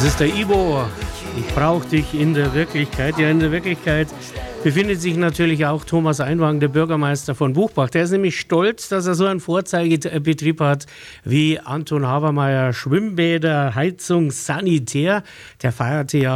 Das ist der Ivo. Ich brauche dich in der Wirklichkeit. Ja, in der Wirklichkeit befindet sich natürlich auch Thomas Einwagen, der Bürgermeister von Buchbach. Der ist nämlich stolz, dass er so einen Vorzeigebetrieb hat wie Anton Habermeier Schwimmbäder, Heizung, Sanitär. Der feierte ja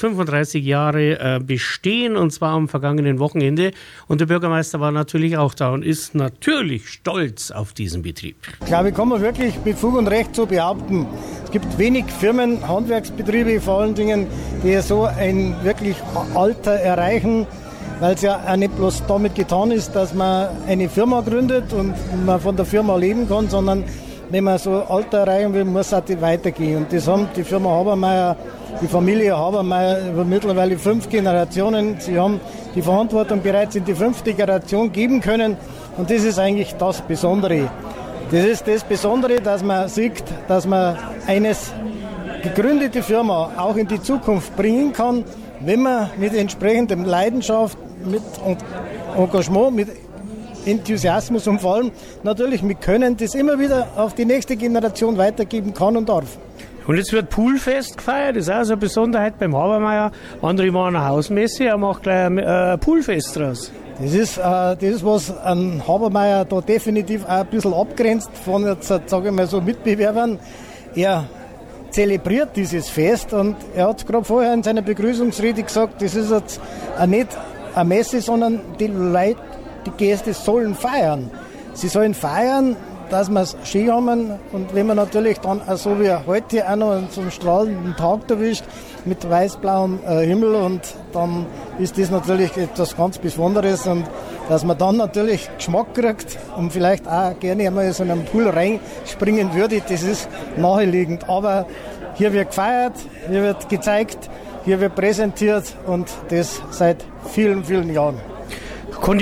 135 Jahre Bestehen, und zwar am vergangenen Wochenende. Und der Bürgermeister war natürlich auch da und ist natürlich stolz auf diesen Betrieb. Ich glaube, kann man wirklich mit Fug und Recht so behaupten. Es gibt wenig Firmen, Handwerksbetriebe vor allen Dingen, die so ein wirklich Alter erreichen, weil es ja auch nicht bloß damit getan ist, dass man eine Firma gründet und man von der Firma leben kann, sondern wenn man so Alter erreichen will, muss es auch weitergehen. Und das haben die Firma Habermeier, die Familie Habermeier über mittlerweile 5 Generationen. Sie haben die Verantwortung bereits in die 5. Generation geben können, und das ist eigentlich das Besondere. Das ist das Besondere, dass man sieht, dass man eines gegründete Firma auch in die Zukunft bringen kann, wenn man mit entsprechendem Leidenschaft, mit Engagement, mit Enthusiasmus und vor allem natürlich mit Können das immer wieder auf die nächste Generation weitergeben kann und darf. Und jetzt wird Poolfest gefeiert, das ist auch so eine Besonderheit beim Habermeier. Andere waren eine Hausmesse, er macht gleich ein Poolfest draus. Das ist, was an Habermeier da definitiv auch ein bisschen abgrenzt von jetzt, sage ich mal, so Mitbewerbern. Er zelebriert dieses Fest, und er hat gerade vorher in seiner Begrüßungsrede gesagt, das ist jetzt nicht eine Messe, sondern die Leute, die Gäste sollen feiern. Sie sollen feiern, dass wir es schön haben, und wenn man natürlich dann auch so wie heute auch noch so einen strahlenden Tag erwischt mit weiß-blauem Himmel, und dann ist das natürlich etwas ganz Besonderes, und dass man dann natürlich Geschmack kriegt und vielleicht auch gerne einmal in so einen Pool reinspringen würde, das ist naheliegend. Aber hier wird gefeiert, hier wird gezeigt, hier wird präsentiert, und das seit vielen, vielen Jahren. Kann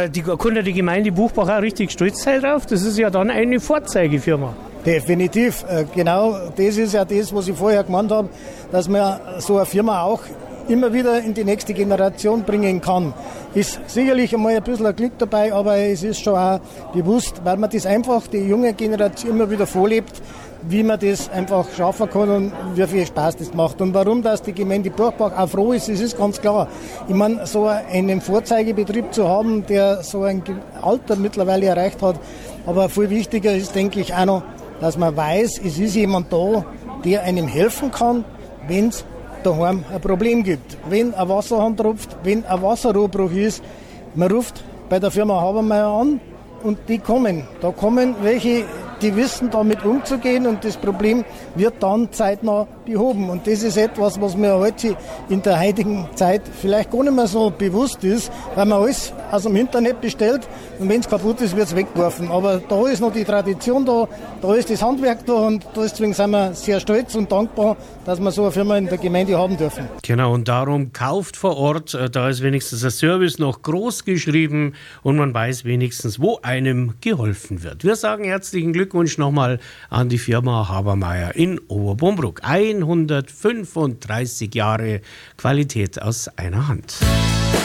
die Gemeinde Buchbach auch richtig stolz sein drauf? Das ist ja dann eine Vorzeigefirma. Definitiv. Genau das ist ja das, was ich vorher gemeint habe, dass man so eine Firma auch immer wieder in die nächste Generation bringen kann. Ist sicherlich einmal ein bisschen ein Glück dabei, aber es ist schon auch bewusst, weil man das einfach die junge Generation immer wieder vorlebt, wie man das einfach schaffen kann und wie viel Spaß das macht. Und warum dass die Gemeinde Buchbach auch froh ist, das ist ganz klar. Ich meine, so einen Vorzeigebetrieb zu haben, der so ein Alter mittlerweile erreicht hat, aber viel wichtiger ist, denke ich, auch noch, dass man weiß, es ist jemand da, der einem helfen kann, wenn es daheim ein Problem gibt. Wenn ein Wasserhahn tropft, wenn ein Wasserrohrbruch ist, man ruft bei der Firma Habermeier an, und die kommen. Da kommen welche, die wissen, damit umzugehen, und das Problem wird dann zeitnah behoben. Und das ist etwas, was mir heute in der heutigen Zeit vielleicht gar nicht mehr so bewusst ist, weil man alles aus dem Internet bestellt, und wenn es kaputt ist, wird es weggeworfen. Aber da ist noch die Tradition da ist das Handwerk da, und deswegen sind wir sehr stolz und dankbar, dass wir so eine Firma in der Gemeinde haben dürfen. Genau, und darum kauft vor Ort, da ist wenigstens der Service noch groß geschrieben, und man weiß wenigstens, wo einem geholfen wird. Wir sagen herzlichen Glückwunsch nochmal an die Firma Habermeier in Oberbombruk. 135 Jahre Qualität aus einer Hand.